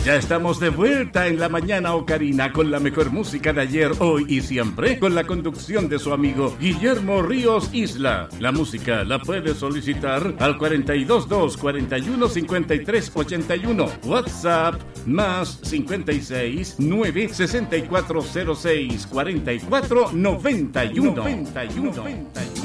Ya estamos de vuelta en la mañana Ocarina con la mejor música de ayer, hoy y siempre, con la conducción de su amigo Guillermo Ríos Isla. La música la puede solicitar al 422 41 53 81. WhatsApp más 56 9 6406 44 91.